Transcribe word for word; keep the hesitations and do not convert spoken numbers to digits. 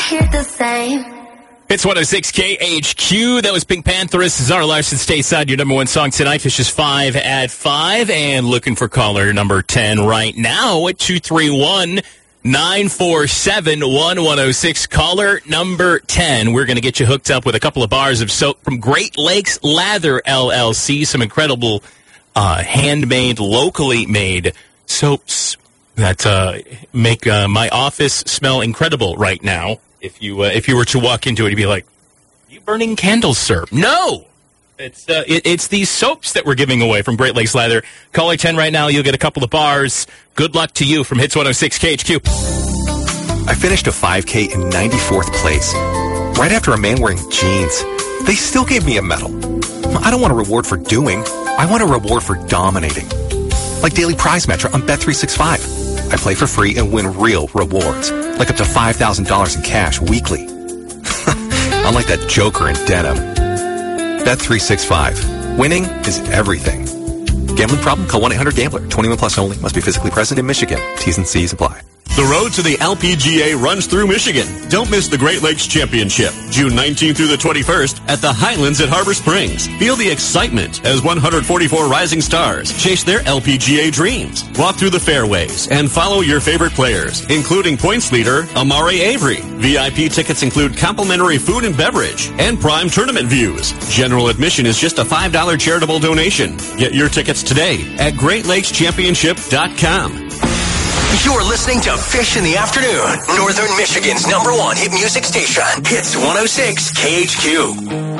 hear the same. It's one oh six K H Q. That was Pink Pantheress. Zara Larsson, Stateside, your number one song tonight. Fish is five at five. And looking for caller number ten right now at two three one, nine four seven, one one oh six. Caller number ten. We're going to get you hooked up with a couple of bars of soap from Great Lakes Lather, L L C. Some incredible uh, handmade, locally made soaps that uh, make uh, my office smell incredible right now. If you uh, if you were to walk into it, you'd be like, "You burning candles, sir?" No, it's uh, it, it's these soaps that we're giving away from Great Lakes Lather. Caller ten right now. You'll get a couple of bars. Good luck to you from Hits one oh six K H Q. I finished a five K in ninety-fourth place, right after a man wearing jeans. They still gave me a medal. I don't want a reward for doing. I want a reward for dominating. Like Daily Prize Match on Bet three sixty-five. I play for free and win real rewards, like up to five thousand dollars in cash weekly. Unlike that joker in denim. Bet three sixty-five. Winning is everything. Gambling problem? Call one eight hundred gambler. twenty-one plus only. Must be physically present in Michigan. T's and C's apply. The road to the L P G A runs through Michigan. Don't miss the Great Lakes Championship, June nineteenth through the twenty-first at the Highlands at Harbor Springs. Feel the excitement as one hundred forty-four rising stars chase their L P G A dreams. Walk through the fairways and follow your favorite players, including points leader Amari Avery. V I P tickets include complimentary food and beverage and prime tournament views. General admission is just a five dollars charitable donation. Get your tickets today at great lakes championship dot com. You're listening to Fish in the Afternoon, Northern Michigan's number one hit music station. Hits one oh six K H Q.